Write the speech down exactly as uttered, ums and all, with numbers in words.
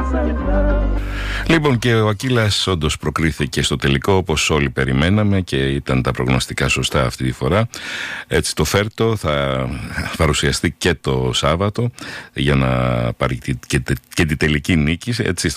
Λοιπόν, και ο Ακύλας όντως προκρίθηκε στο τελικό, όπως όλοι περιμέναμε, και ήταν τα προγνωστικά σωστά αυτή τη φορά. Έτσι, το Φέρτο θα παρουσιαστεί και το Σάββατο για να πάρει και, και, και τη τελική νίκη. Έτσι,